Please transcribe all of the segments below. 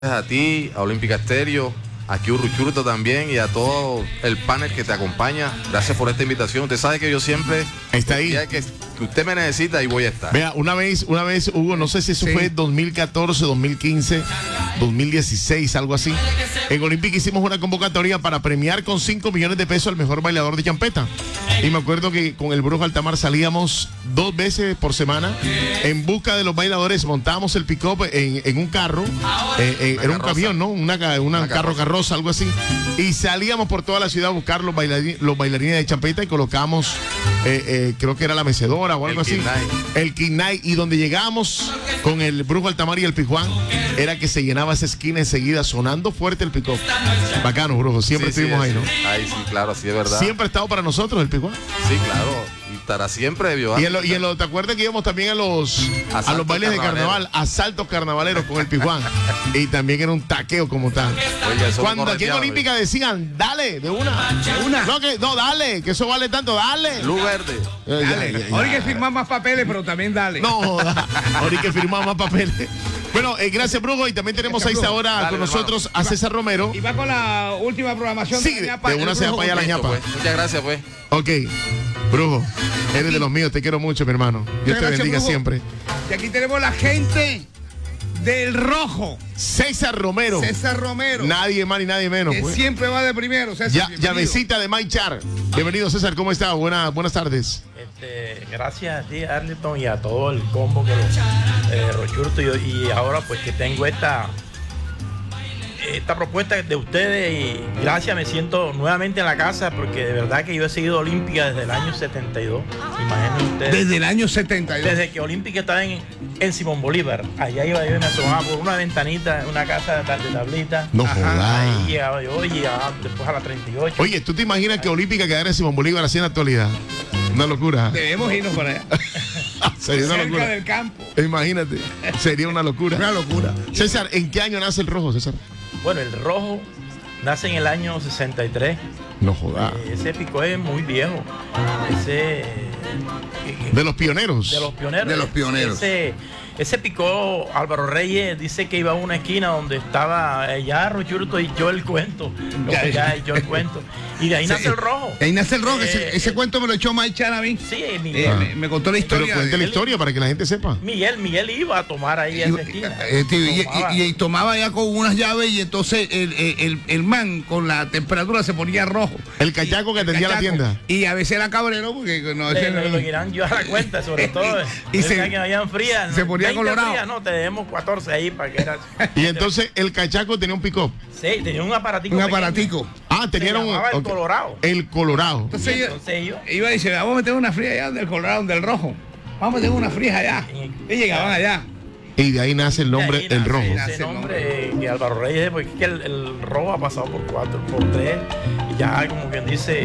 A ti, a Olímpica Estéreo, a Kiuru Churto también y a todo el panel que te acompaña. Gracias por esta invitación. Usted sabe que yo siempre está ahí. Que usted me necesita y voy a estar. Vea, una vez, Hugo, no sé si eso fue 2014, 2015, 2016, algo así. En Olímpica hicimos una convocatoria para premiar con 5 millones de pesos al mejor bailador de champeta. Y me acuerdo que con el Brujo Altamar salíamos 2 veces por semana en busca de los bailadores, montábamos el pick-up en un carro, era un camión, ¿no? Una carroza, algo así. Y salíamos por toda la ciudad a buscar los bailarines de champeta y colocamos, creo que era la mecedora o algo así. El Quinay. Y donde llegamos con el Brujo Altamar y el Pijuán, era que se llenaba esa esquina enseguida sonando fuerte el pick-up. Bacano, Brujo. Siempre estuvimos ahí, ¿no? Ahí sí, claro, sí es verdad. Siempre ha estado para nosotros el Pijuán. Sí, claro. Y estará siempre, ¿vio? ¿Te acuerdas que íbamos también a los bailes de carnaval, asaltos carnavaleros con el Pijuán? Y también era un taqueo como tal. Oye, cuando aquí en Olímpica decían, dale, de una. No, dale, que eso vale tanto, dale. Luz verde. Dale. Ahora hay que firmar más papeles, pero también dale. No, ahora hay que firmar más papeles. Bueno, gracias, Brujo. Y también tenemos a esta hora con nosotros a César Romero. Y va con la última programación. Sí, de una se va para allá la ñapa. Pues. Muchas gracias, pues. Ok. Brujo, eres de los míos, te quiero mucho, mi hermano. Dios te bendiga, Brujo. Siempre. Y aquí tenemos la gente del Rojo. César Romero. Nadie más ni nadie menos. Que pues. siempre va de primero, César. Llavecita de Maichar. Bienvenido, César, ¿cómo está? Buenas tardes. Gracias a ti, Arlington, y a todo el combo que Rochurto y ahora pues que tengo esta propuesta de ustedes y gracias, me siento nuevamente en la casa porque de verdad que yo he seguido Olímpica desde el año 72, imaginen ustedes. Desde el año 72. Desde que Olímpica estaba en Simón Bolívar, allá iba yo y me asomaba por una ventanita, una casa de tablita. No jodas. Ahí llegaba yo y llegaba después a la 38. Oye, ¿tú te imaginas que Olímpica quedara en Simón Bolívar así en la actualidad? Una locura. Debemos irnos para allá. Sería una locura. Cerca del campo. Imagínate, sería una locura. Una locura. César, ¿en qué año nace el Rojo, César? Bueno, el Rojo nace en el año 63. No jodas. Ese pico es muy viejo. De los pioneros. De los pioneros. Ese picó Álvaro Reyes, dice que iba a una esquina donde estaba ya Rochurto y yo el cuento. Y de ahí nace el Rojo. Ahí nace el Rojo, ese cuento me lo echó Maichan a mí. Sí, me contó la historia. Pero cuente la historia para que la gente sepa. Miguel iba a tomar ahí esa esquina. Y tomaba ya con unas llaves y entonces el man con la temperatura se ponía rojo. El cachaco que atendía la tienda. Y a veces era cabrero porque no lo irán yo a la cuenta, sobre todo. Y que vayan frías. Se ponía colorado. Frías, no, te demos 14 ahí para que era. Y entonces el cachaco tenía un pick-up. Sí, tenía un aparatico. Tenía el Colorado. El Colorado. Entonces yo iba a decir, vamos a meter una fría allá del Colorado, del Rojo. Vamos a meter una fría allá. Y llegaban allá. Y de ahí nace el nombre El Rojo. Ese nombre que Álvaro Reyes, porque es que el Rojo ha pasado por 3, y ya como quien dice,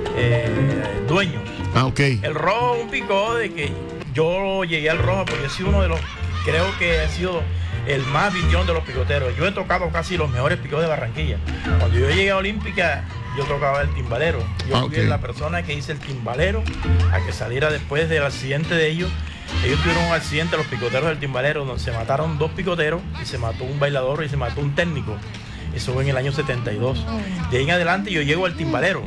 dueño. Ok. El Rojo un picó de que yo llegué al Rojo porque he sido uno de los, creo que he sido el más vistión de los picoteros. Yo he tocado casi los mejores picos de Barranquilla. Cuando yo llegué a Olímpica, yo tocaba el timbalero. Yo fui la persona que hice el timbalero a que saliera después del accidente de ellos. Ellos tuvieron un accidente, los picoteros del timbalero, donde se mataron 2 picoteros y se mató un bailador y se mató un técnico. Eso fue en el año 72. De ahí en adelante yo llego al timbalero.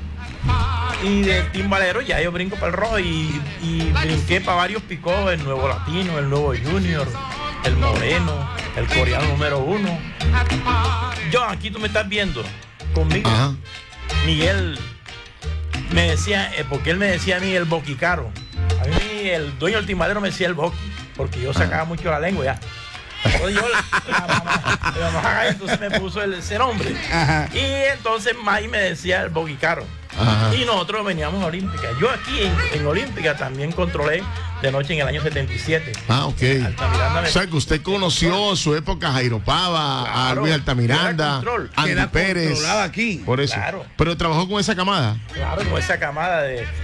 Y del timbalero ya yo brinco para el Rojo y brinqué para varios picos, el Nuevo Latino, el Nuevo Junior, el Moreno, el Coreano número 1. Yo, aquí tú me estás viendo conmigo. Ajá. Miguel me decía, porque él me decía a mí el boquicaro. A mí el dueño del timbalero me decía el boqui, porque yo sacaba mucho la lengua ya. Entonces la mamá entonces me puso ese nombre. Ajá. Y entonces May me decía el boquicaro. Ajá. Y nosotros veníamos a Olímpica. Yo aquí en Olímpica también controlé de noche en el año 77. Ok. O sea, que usted conoció en su época a Jairo Pava, claro, a Luis Altamiranda, a Andy Pérez. Aquí. Por eso. Claro. Pero trabajó con esa camada. Claro, con esa camada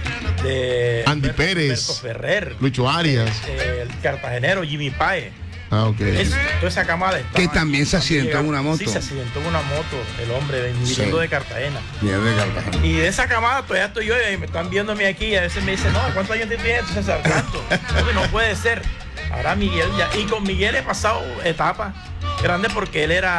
de Andy Pérez, Ferrer, Lucho Arias, el cartagenero Jimmy Páez. Ok. Toda esa camada estaba. Que también se accidentó en una moto. Sí, se accidentó en una moto, el hombre, viniendo de Cartagena. De Cartagena. Y de esa camada todavía estoy yo y me están viéndome aquí y a veces me dicen, no, ¿cuántos años tienes, César? ¿Cuánto? No puede ser. Ahora Miguel ya, y con Miguel he pasado etapas grandes porque él era